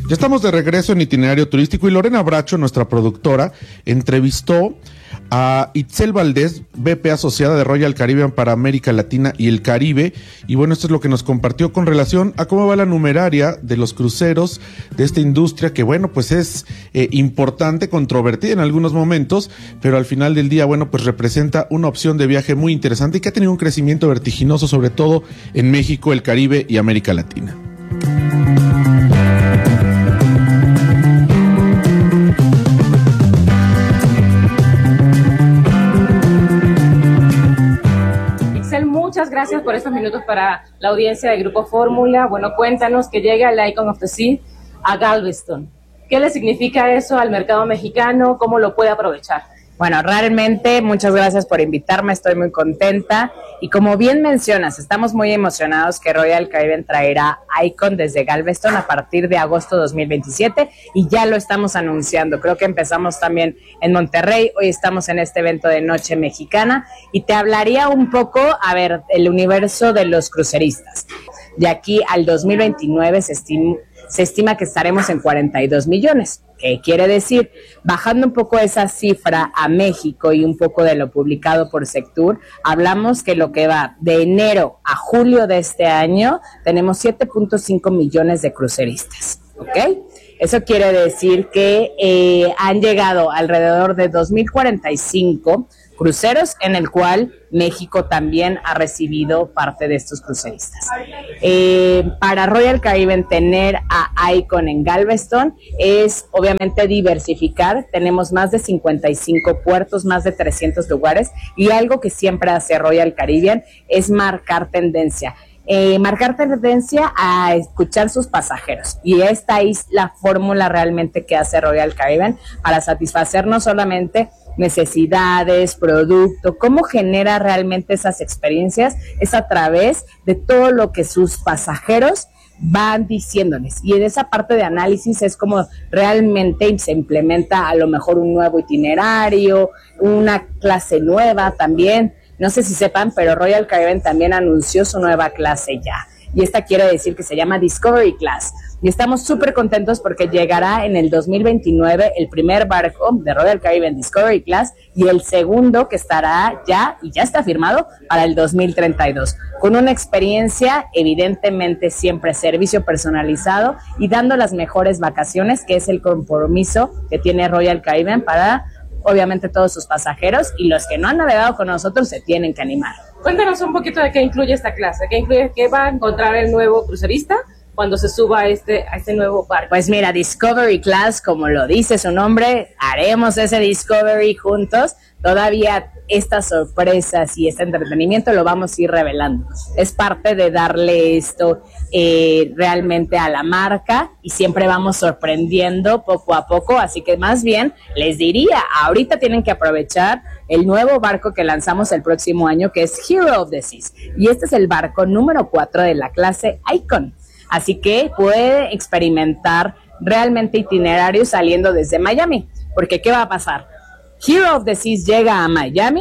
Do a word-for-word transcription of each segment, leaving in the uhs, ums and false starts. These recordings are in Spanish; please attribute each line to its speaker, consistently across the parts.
Speaker 1: Ya estamos de regreso en Itinerario Turístico y Lorena Bracho, nuestra productora, entrevistó a Itzel Valdés, V P asociada de Royal Caribbean para América Latina y el Caribe, y bueno, esto es lo que nos compartió con relación a cómo va la numeraria de los cruceros de esta industria que bueno, pues es eh, importante, controvertida en algunos momentos, pero al final del día, bueno, pues representa una opción de viaje muy interesante y que ha tenido un crecimiento vertiginoso, sobre todo en México, el Caribe y América Latina.
Speaker 2: Muchas gracias por estos minutos para la audiencia de Grupo Fórmula. Bueno, cuéntanos que llega el Icon of the Sea a Galveston. ¿Qué le significa eso al mercado mexicano? ¿Cómo lo puede aprovechar?
Speaker 3: Bueno, realmente muchas gracias por invitarme, estoy muy contenta y como bien mencionas, estamos muy emocionados que Royal Caribbean traerá Icon desde Galveston a partir de agosto dos mil veintisiete y ya lo estamos anunciando. Creo que empezamos también en Monterrey, hoy estamos en este evento de Noche Mexicana y te hablaría un poco, a ver, el universo de los cruceristas. De aquí al dos mil veintinueve se estima, se estima que estaremos en cuarenta y dos millones. ¿Qué quiere decir? Bajando un poco esa cifra a México y un poco de lo publicado por Sectur, hablamos que lo que va de enero a julio de este año, tenemos siete punto cinco millones de cruceristas, ¿ok? Eso quiere decir que eh, han llegado alrededor de dos mil cuarenta y cinco cruceros, en el cual México también ha recibido parte de estos cruceristas. Eh, para Royal Caribbean tener a Icon en Galveston es obviamente diversificar. Tenemos más de cincuenta y cinco puertos, más de trescientos lugares, y algo que siempre hace Royal Caribbean es marcar tendencia. Eh, marcar tendencia a escuchar sus pasajeros, y esta es la fórmula realmente que hace Royal Caribbean para satisfacer no solamente necesidades, producto, cómo genera realmente esas experiencias, es a través de todo lo que sus pasajeros van diciéndoles, y en esa parte de análisis es como realmente se implementa a lo mejor un nuevo itinerario, una clase nueva también. No sé si sepan, pero Royal Caribbean también anunció su nueva clase ya. Y esta quiere decir que se llama Discovery Class. Y estamos súper contentos porque llegará en el dos mil veintinueve el primer barco de Royal Caribbean Discovery Class y el segundo que estará ya, y ya está firmado, para el dos mil treinta y dos. Con una experiencia, evidentemente, siempre servicio personalizado y dando las mejores vacaciones, que es el compromiso que tiene Royal Caribbean para obviamente todos sus pasajeros, y los que no han navegado con nosotros se tienen que animar.
Speaker 2: Cuéntanos un poquito de qué incluye esta clase, qué incluye, qué va a encontrar el nuevo crucerista cuando se suba a este, a este nuevo barco.
Speaker 3: Pues mira, Discovery Class, como lo dice su nombre, haremos ese Discovery juntos. Todavía estas sorpresas y este entretenimiento lo vamos a ir revelando. Es parte de darle esto eh, realmente a la marca, y siempre vamos sorprendiendo poco a poco, así que más bien les diría, ahorita tienen que aprovechar el nuevo barco que lanzamos el próximo año, que es Hero of the Seas, y este es el barco número cuatro de la clase Icon, así que puede experimentar realmente itinerarios saliendo desde Miami, porque ¿qué va a pasar? Hero of the Seas llega a Miami,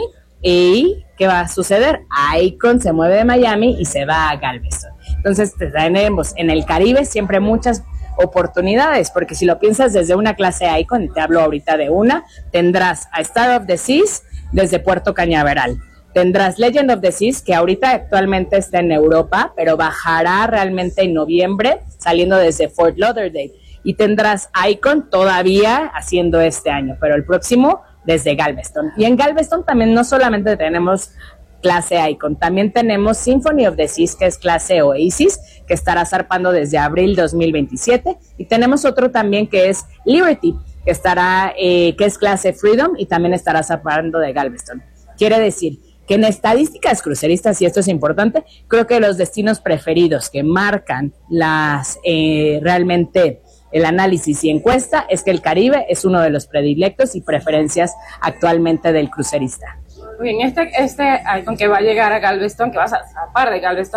Speaker 3: y ¿qué va a suceder? Icon se mueve de Miami y se va a Galveston. Entonces tenemos en el Caribe siempre muchas oportunidades, porque si lo piensas desde una clase Icon, y te hablo ahorita de una, tendrás a Star of the Seas desde Puerto Cañaveral. Tendrás Legend of the Seas, que ahorita actualmente está en Europa, pero bajará realmente en noviembre, saliendo desde Fort Lauderdale. Y tendrás Icon todavía haciendo este año, pero el próximo desde Galveston. Y en Galveston también no solamente tenemos clase Icon, también tenemos Symphony of the Seas, que es clase Oasis, que estará zarpando desde abril dos mil veintisiete, y tenemos otro también que es Liberty, que estará, eh, que es clase Freedom, y también estará zarpando de Galveston. Quiere decir que en estadísticas cruceristas, y esto es importante, creo que los destinos preferidos que marcan las eh, realmente el análisis y encuesta es que el Caribe es uno de los predilectos y preferencias actualmente del crucerista.
Speaker 2: Muy bien, este, este Icon que va a llegar a Galveston, que va a zarpar de Galveston,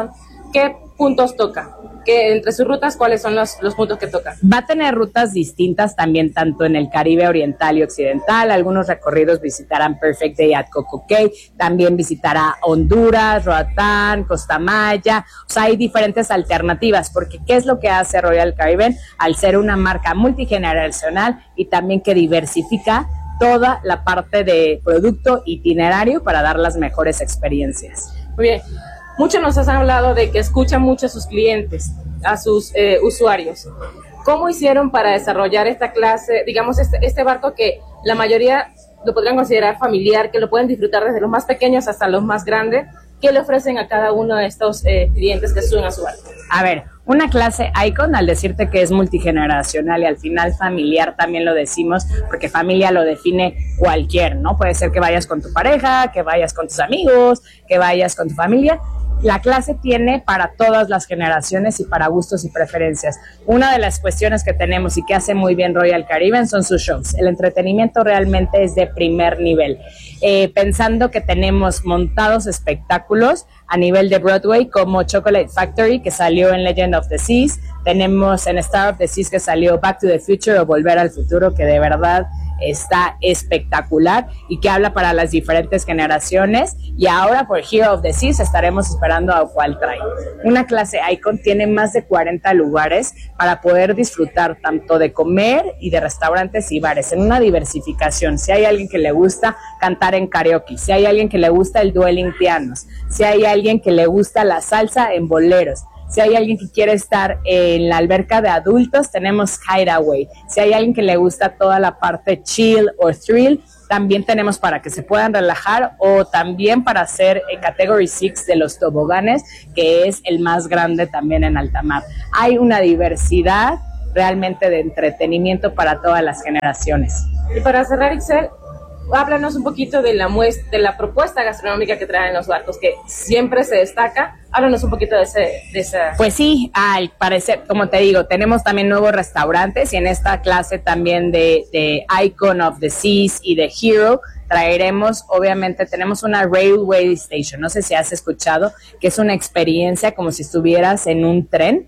Speaker 2: ¿qué puntos toca? Que entre sus rutas, ¿cuáles son los, los puntos que tocan?
Speaker 3: Va a tener rutas distintas también, tanto en el Caribe oriental y occidental. Algunos recorridos visitarán Perfect Day at Coco Cay, también visitará Honduras, Roatán, Costa Maya. O sea, hay diferentes alternativas, porque ¿qué es lo que hace Royal Caribbean? Al ser una marca multigeneracional y también que diversifica toda la parte de producto itinerario para dar las mejores experiencias.
Speaker 2: Muy bien. Muchos nos han hablado de que escuchan mucho a sus clientes, a sus eh, usuarios. ¿Cómo hicieron para desarrollar esta clase, digamos, este, este barco que la mayoría lo podrían considerar familiar, que lo pueden disfrutar desde los más pequeños hasta los más grandes? ¿Qué le ofrecen a cada uno de estos eh, clientes que suben a su barco?
Speaker 3: A ver, una clase Icon, al decirte que es multigeneracional y al final familiar, también lo decimos, porque familia lo define cualquier, ¿no? Puede ser que vayas con tu pareja, que vayas con tus amigos, que vayas con tu familia. La clase tiene para todas las generaciones y para gustos y preferencias. Una de las cuestiones que tenemos y que hace muy bien Royal Caribbean son sus shows. El entretenimiento realmente es de primer nivel. Eh, pensando que tenemos montados espectáculos a nivel de Broadway, como Chocolate Factory, que salió en Legend of the Seas. Tenemos en Star of the Seas, que salió Back to the Future o Volver al Futuro, que de verdad está espectacular y que habla para las diferentes generaciones. Y ahora por Hero of the Seas estaremos esperando a cuál trae. Una clase Icon tiene más de cuarenta lugares para poder disfrutar tanto de comer y de restaurantes y bares en una diversificación. Si hay alguien que le gusta cantar en karaoke, si hay alguien que le gusta el dueling pianos, si hay alguien que le gusta la salsa en boleros, si hay alguien que quiere estar en la alberca de adultos, tenemos Hideaway. Si hay alguien que le gusta toda la parte chill o thrill, también tenemos para que se puedan relajar o también para hacer el Category seis de los toboganes, que es el más grande también en alta mar. Hay una diversidad realmente de entretenimiento para todas las generaciones.
Speaker 2: Y para cerrar, Ixel, háblanos un poquito de la muestra, de la propuesta gastronómica que traen los barcos, que siempre se destaca. Háblanos un poquito de ese, de esa.
Speaker 3: Pues sí, al parecer, como te digo, tenemos también nuevos restaurantes y en esta clase también de, de Icon of the Seas y de Hero traeremos, obviamente, tenemos una Railway Station, no sé si has escuchado, que es una experiencia como si estuvieras en un tren.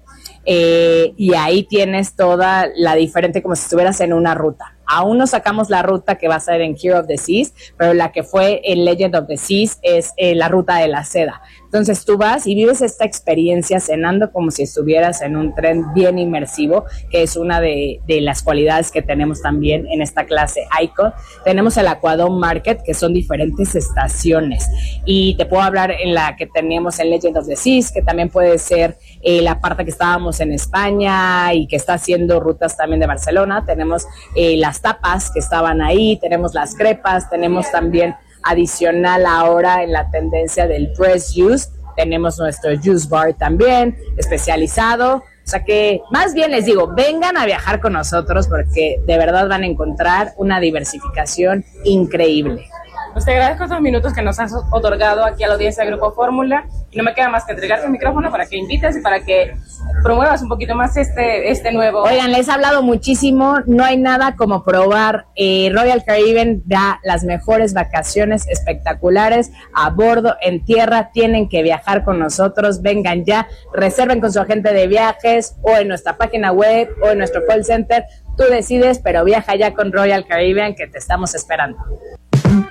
Speaker 3: Eh, y ahí tienes toda la diferente, como si estuvieras en una ruta. Aún no sacamos la ruta que va a ser en Hero of the Seas, pero la que fue en Legend of the Seas es eh, la ruta de la seda. Entonces tú vas y vives esta experiencia cenando como si estuvieras en un tren bien inmersivo, que es una de, de las cualidades que tenemos también en esta clase Icon. Tenemos el Aquadome Market, que son diferentes estaciones. Y te puedo hablar en la que teníamos en Legend of the Seas, que también puede ser eh, la parte que estábamos en España y que está haciendo rutas también de Barcelona. Tenemos eh, las tapas que estaban ahí, tenemos las crepas, tenemos también adicional ahora en la tendencia del press juice, tenemos nuestro juice bar también especializado. O sea que más bien les digo, vengan a viajar con nosotros porque de verdad van a encontrar una diversificación increíble.
Speaker 2: Pues te agradezco estos minutos que nos has otorgado aquí a la audiencia de Grupo Fórmula y no me queda más que entregarte el micrófono para que invites y para que promuevas un poquito más este, este nuevo.
Speaker 3: Oigan, les he hablado muchísimo, no hay nada como probar. eh, Royal Caribbean da las mejores vacaciones espectaculares a bordo, en tierra. Tienen que viajar con nosotros, vengan ya, reserven con su agente de viajes o en nuestra página web o en nuestro call center. Tú decides, pero viaja ya con Royal Caribbean, que te estamos esperando.